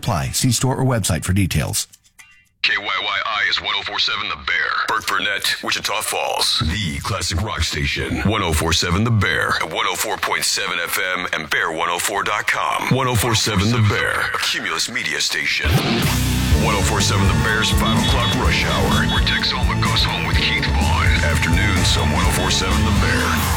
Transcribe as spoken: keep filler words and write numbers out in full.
apply. See store or website for details. K Y Y I is one oh four point seven The Bear. Burt Burnett, Wichita Falls. The classic rock station. one oh four point seven The Bear. At one oh four point seven F M and bear one oh four dot com. one oh four point seven The Bear. A Cumulus media station. one oh four point seven The Bear's five o'clock rush hour. Where Tex Olma goes home with Keith Vaughn. Afternoons on one oh four point seven The Bear.